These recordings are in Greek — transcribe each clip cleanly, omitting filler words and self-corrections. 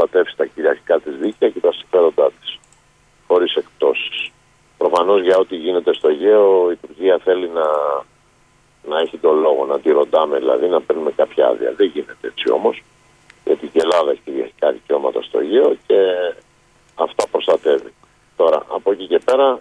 προστατεύσει τα κυριαρχικά της δίκαια και τα συμφέροντά της, χωρίς εκπτώσεις. Προφανώς για ό,τι γίνεται στο Αιγαίο η Τουρκία θέλει να έχει τον λόγο, να τη ρωτάμε, δηλαδή να παίρνουμε κάποια άδεια. Δεν γίνεται έτσι όμως, γιατί και η Ελλάδα έχει κυριαρχικά δικαιώματα στο Αιγαίο και αυτά προστατεύει. Τώρα, από εκεί και πέρα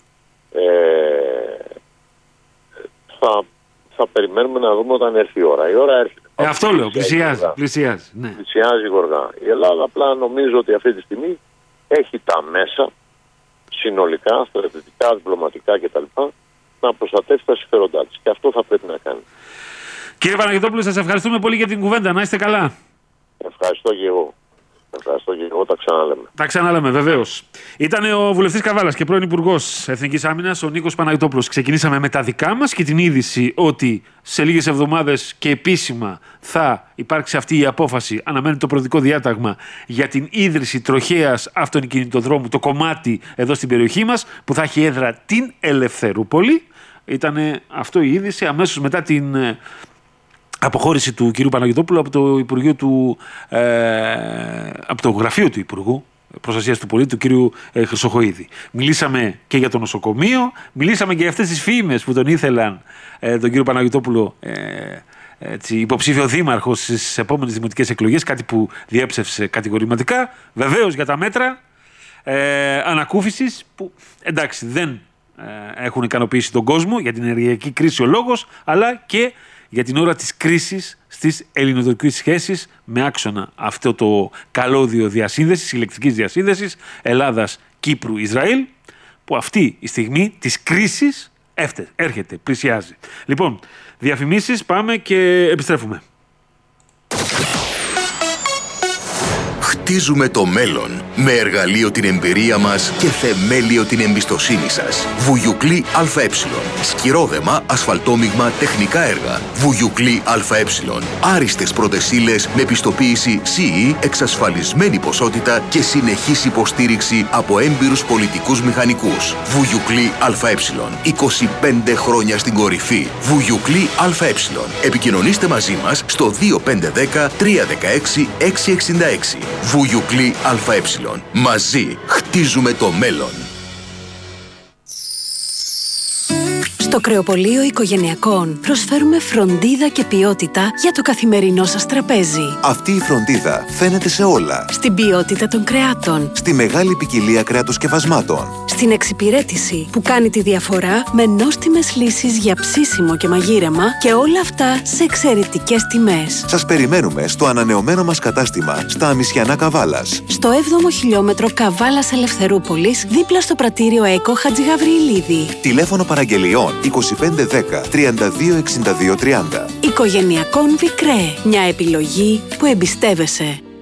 θα περιμένουμε να δούμε όταν έρθει η ώρα. Η ώρα έρχεται. Αυτό λέω, πλησιάζει. Ναι. Πλησιάζει γοργά. Η Ελλάδα απλά νομίζω ότι αυτή τη στιγμή έχει τα μέσα συνολικά, στρατιωτικά, διπλωματικά κτλ. Να προστατεύσει τα συμφέροντά της. Και αυτό θα πρέπει να κάνει. Κύριε Παναγιωτόπουλο, σας ευχαριστούμε πολύ για την κουβέντα. Να είστε καλά. Ευχαριστώ και εγώ. Τα ξαναλέμε. Τα ξαναλέμε, βεβαίως. Ήταν ο βουλευτής Καβάλας και πρώην Υπουργός Εθνικής Άμυνας, ο Νίκος Παναγιωτόπουλος. Ξεκινήσαμε με τα δικά μας και την είδηση ότι σε λίγες εβδομάδες και επίσημα θα υπάρξει αυτή η απόφαση. Αναμένει το προεδρικό διάταγμα για την ίδρυση τροχαίας αυτοκινητοδρόμου, το κομμάτι εδώ στην περιοχή μας, που θα έχει έδρα την Ελευθερούπολη. Ήταν αυτό η είδηση αμέσως μετά την αποχώρηση του κ. Παναγιωτόπουλου από το Υπουργείο από το γραφείο του Υπουργού Προστασίας του Πολίτη, του κ. Χρυσοχοΐδη. Μιλήσαμε και για το νοσοκομείο, μιλήσαμε και για αυτές τις φήμες που τον ήθελαν τον κ. Παναγιωτόπουλο υποψήφιο δήμαρχο στις επόμενες δημοτικές εκλογές, κάτι που διέψευσε κατηγορηματικά. Βεβαίως για τα μέτρα ανακούφισης που εντάξει δεν έχουν ικανοποιήσει τον κόσμο, για την ενεργειακή κρίση ο λόγος, αλλά και για την ώρα της κρίσης στις ελληνοτουρκικές σχέσεις, με άξονα αυτό το καλώδιο διασύνδεσης, ηλεκτρικής διασύνδεσης Ελλάδας-Κύπρου-Ισραήλ, που αυτή η στιγμή της κρίσης έρχεται, πλησιάζει. Λοιπόν, διαφημίσεις, πάμε και επιστρέφουμε. Χτίζουμε το μέλλον με εργαλείο την εμπειρία μας και θεμέλιο την εμπιστοσύνη σας. Βουγιουκλή ΑΕ. Σκυρόδεμα, ασφαλτόμιγμα, τεχνικά έργα. Βουγιουκλή ΑΕ. Άριστες πρώτες ύλες με πιστοποίηση CE, εξασφαλισμένη ποσότητα και συνεχής υποστήριξη από έμπειρους πολιτικούς μηχανικούς. Βουγιουκλή ΑΕ. 25 χρόνια στην κορυφή. Βουγιουκλή ΑΕ. Επικοινωνήστε μαζί μας στο 2510 316 666. Βουγιουκλή ΑΕ. Μαζί χτίζουμε το μέλλον. Στο Κρεοπωλείο Οικογενειακών προσφέρουμε φροντίδα και ποιότητα για το καθημερινό σας τραπέζι. Αυτή η φροντίδα φαίνεται σε όλα. Στην ποιότητα των κρεάτων. Στη μεγάλη ποικιλία κρεατοσκευασμάτων. Στην εξυπηρέτηση που κάνει τη διαφορά με νόστιμες λύσεις για ψήσιμο και μαγείρεμα και όλα αυτά σε εξαιρετικές τιμές. Σας περιμένουμε στο ανανεωμένο μας κατάστημα στα Αμισιανά Καβάλας. Στο 7ο χιλιόμετρο Καβάλας Ελευθερούπολης, δίπλα στο πρατήριο ΕΚΟ Χατζηγαβριηλίδη. Τηλέφωνο παραγγελιών 2510 3262 30. Οικογενειακών Βικρέ. Μια επιλογή που εμπιστεύεσαι.